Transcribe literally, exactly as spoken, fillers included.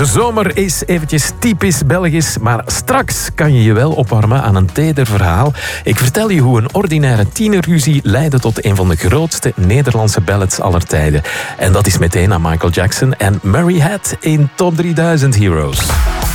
De zomer is eventjes typisch Belgisch, maar straks kan je je wel opwarmen aan een teder verhaal. Ik vertel je hoe een ordinaire tienerruzie leidde tot een van de grootste Nederlandse ballads aller tijden. En dat is meteen aan Michael Jackson en Murray Head in Top drieduizend Heroes.